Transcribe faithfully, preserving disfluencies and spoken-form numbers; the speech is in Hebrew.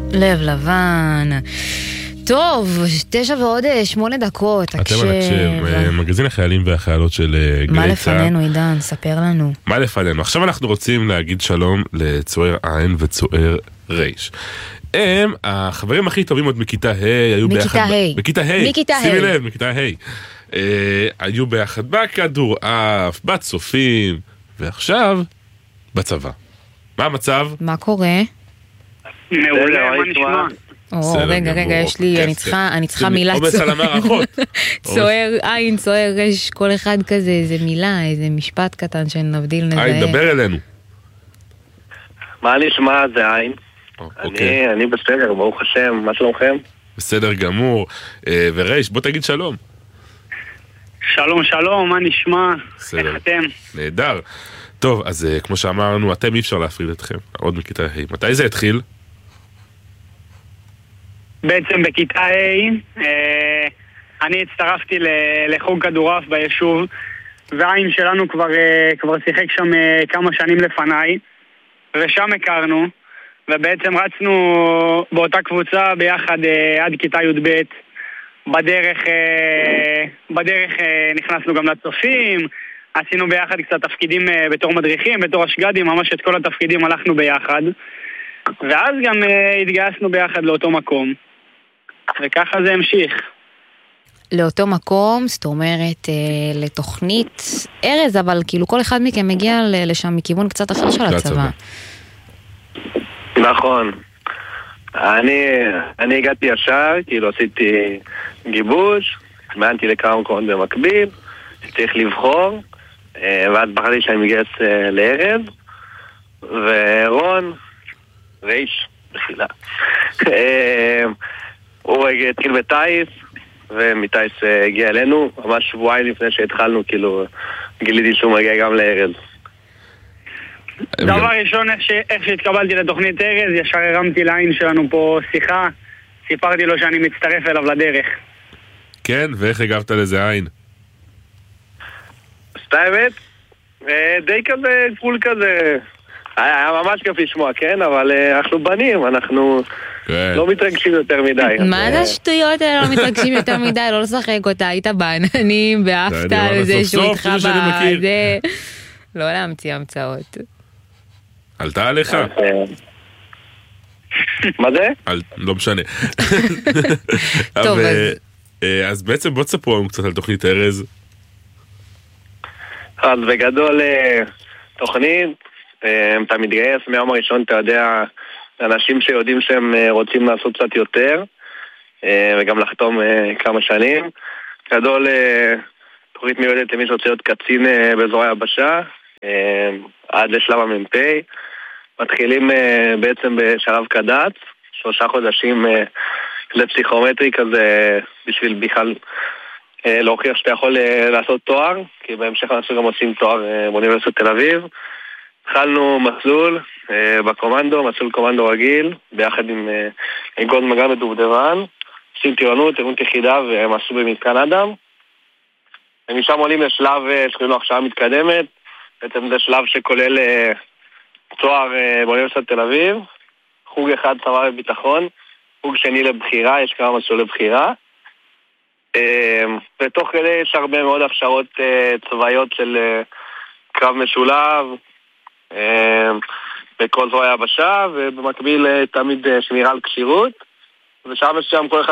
לב לבן. טוב, תשע ועוד שמונה דקות. אתם מקשיב, מגזין החיילים והחיילות של גלי צה"ל. מה לפנינו, עידן? ספר לנו. מה לפנינו? עכשיו אנחנו רוצים להגיד שלום לצוער עין וצוער ריש. הם החברים הכי טובים עוד מכיתה ה' היו ביחד... מכיתה ה'. מכיתה ה'. שימי לב, מכיתה ה'. היו ביחד בכדורעף, בצופים, ועכשיו בצבא. מה המצב? מה קורה? מעולה, מה נשמע? או, רגע, רגע, יש לי, אני צריכה, אני צריכה מילה עומס על המערכות. צוער עין, צוער ריש, כל אחד כזה, איזה מילה, איזה משפט קטן שנבדיל נזהה. עין, דבר אלינו. מה נשמע זה עין? אני, אני בסדר, ברוך השם, מה שלומכם? בסדר גמור. וריש, בוא תגיד שלום. שלום, שלום, מה נשמע? איך אתם? נהדר. טוב, אז כמו שאמרנו, אתם אי אפשר להפריד אתכם, עוד מכיתה ה'. מתי זה התחיל? בעצם בכיתה ה' אני הצטרפתי לחוג כדורעף ביישוב, והעין שלנו כבר, כבר שיחק שם כמה שנים לפניי, ושם הכרנו, ובעצם רצנו באותה קבוצה ביחד עד כיתה י' ב'. בדרך, בדרך נכנסנו גם לצופים, עשינו ביחד קצת תפקידים בתור מדריכים, בתור אשגדים, ממש את כל התפקידים הלכנו ביחד, ואז גם התגייסנו ביחד לאותו מקום, וככה זה המשיך. לאותו מקום, זאת אומרת, לתוכנית ארז, אבל כאילו כל אחד מכם מגיע לשם מכיוון קצת אחר של הצבא. נכון. אני, אני הגעתי ישר, כאילו עשיתי גיבוש, הזמנתי לכמה מקומות במקביל, צריך לבחור, ואז בחרתי שאני מגייס לארז, ורון, ריש, בחילה. הוא התחיל בטייס, ומטייס הגיע אלינו, ממש שבועיים לפני שהתחלנו, כאילו גיליתי שהוא מגיע גם לארז. דבר ראשון, איך שהתקבלתי לתוכנית ארז, ישר הרמתי לעין שלנו פה שיחה, סיפרתי לו שאני מצטרף אליו לדרך. כן, ואיך הגבת לזה עין? סתאמת, די כזה, גבול כזה, היה ממש כיף לשמוע, כן? אבל אנחנו בנים, אנחנו לא מתרגשים יותר מדי. מה זה השטויות האלה לא מתרגשים יותר מדי? לא לשחק אותה, היית בעננים, באפת על זה שהוא איתך בזה. לא להמציא המצאות. עלתה עליך? מה זה? לא משנה. אז בעצם בוא תספרו לנו קצת על תוכנית ארז. אז בגדול תוכנית, אתה מתגייס מהיום הראשון, אתה יודע, אנשים שיודעים שהם רוצים לעשות קצת יותר, וגם לחתום כמה שנים. גדול, תוכנית מיועדת למי שרוצה להיות קצין באזור היבשה, עד לשלב המ"פ. מתחילים בעצם בשלב קד"צ, שלושה חודשים לפסיכומטרי כזה, בשביל בכלל להוכיח שאתה יכול לעשות תואר, כי בהמשך אנחנו גם עושים תואר באוניברסיטת תל אביב. התחלנו מסלול בקומנדו, מסלול קומנדו רגיל, ביחד עם גולד מגן בדובדבן, עושים טירונות, טירונות יחידה, והם עשו במתקן אדם. ומשם עולים לשלב שקוראים לו הכשרה מתקדמת, בעצם זה שלב שכולל תואר באוניברסיטת תל אביב, חוג אחד צבא וביטחון, חוג שני לבחירה, יש כמה מסלול לבחירה, ותוך כדי יש הרבה מאוד הכשרות צבאיות של קרב משולב, בכל זרוע היבשה, ובמקביל תמיד שמירה על קשירות, ושם יש שם כל אחד